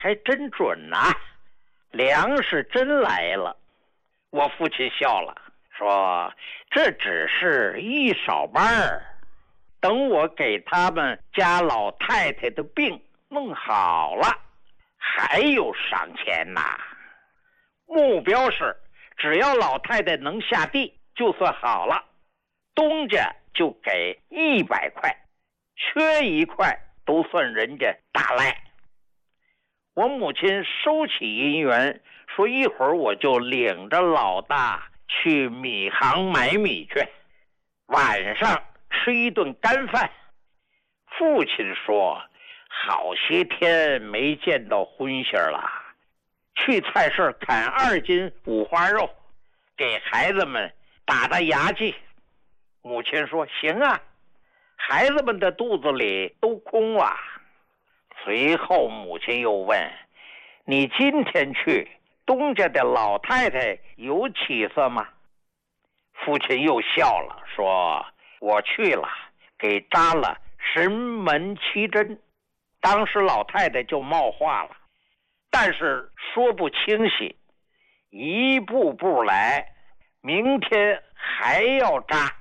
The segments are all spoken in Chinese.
还真准呐，粮食真来了。我父亲笑了，说这只是一少半儿，等我给他们家老太太的病弄好了，还有赏钱呐。目标是只要老太太能下地就算好了，东家就给100块，缺1块都算人家大赖。我母亲收起银元，说一会儿我就领着老大去米行买米去，晚上吃一顿干饭。父亲说好些天没见到荤腥了，去菜市砍2斤五花肉，给孩子们打打牙祭。母亲说行啊，孩子们的肚子里都空啊。随后母亲又问，你今天去东家的老太太有起色吗？父亲又笑了，说我去了，给扎了神门7针。当时老太太就冒话了，但是说不清晰，一步步来，明天还要扎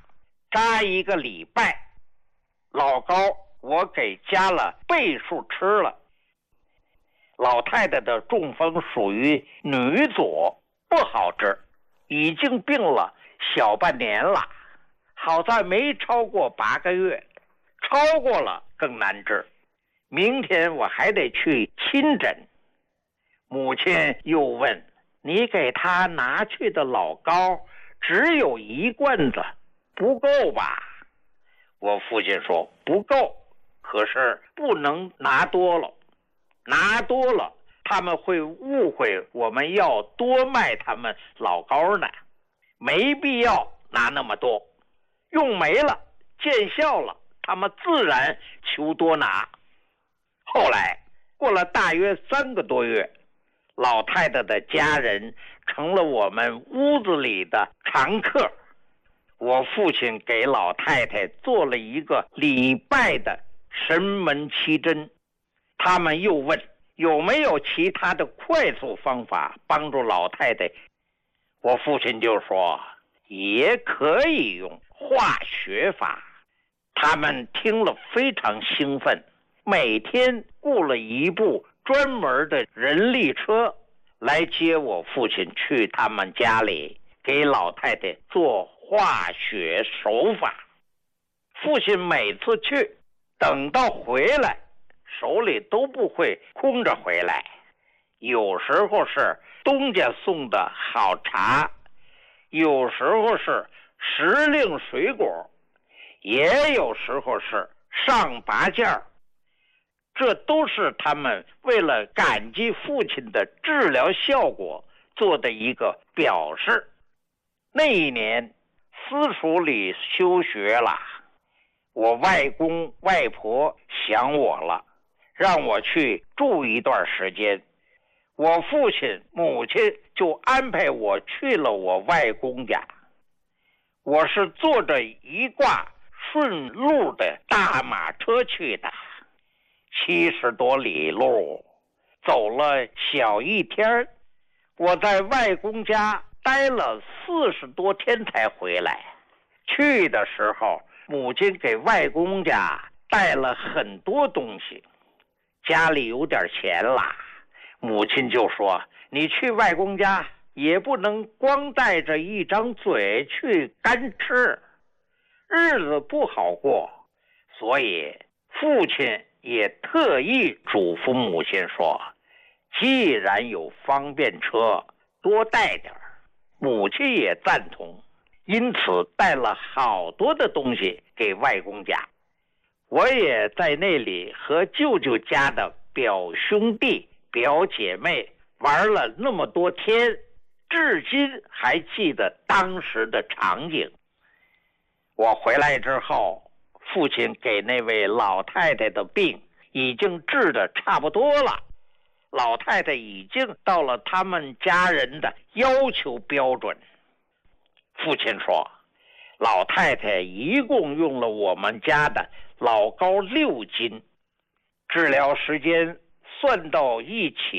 1个礼拜。老高我给加了倍数吃了。老太太的中风属于女左，不好治，已经病了小半年了，好在没超过8个月，超过了更难治。明天我还得去亲诊。母亲又问，你给他拿去的老膏只有1罐子，不够吧？我父亲说不够，可是不能拿多了，拿多了他们会误会我们要多卖他们老膏呢，没必要拿那么多，用没了见效了，他们自然求多拿。后来过了大约3个多月，老太太的家人成了我们屋子里的常客。我父亲给老太太做了1个礼拜的神门7针。他们又问有没有其他的快速方法帮助老太太。我父亲就说也可以用化学法。他们听了非常兴奋，每天雇了1部专门的人力车来接我父亲去他们家里给老太太做化学手法。父亲每次去，等到回来手里都不会空着回来，有时候是东家送的好茶，有时候是时令水果，也有时候是上拔件儿。这都是他们为了感激父亲的治疗效果做的一个表示。那一年私塾里休学了，我外公外婆想我了，让我去住一段时间。我父亲母亲就安排我去了我外公家。我是坐着一挂顺路的大马车去的，70多里路，走了小1天。我在外公家待了40多天才回来。去的时候，母亲给外公家带了很多东西，家里有点钱啦，母亲就说你去外公家也不能光带着一张嘴去干吃，日子不好过。所以父亲也特意嘱咐母亲说，既然有方便车，多带点。母亲也赞同，因此带了好多的东西给外公家。我也在那里和舅舅家的表兄弟表姐妹玩了那么多天，至今还记得当时的场景。我回来之后，父亲给那位老太太的病已经治得差不多了，老太太已经到了他们家人的要求标准。父亲说，老太太一共用了我们家的老膏6斤，治疗时间算到一起。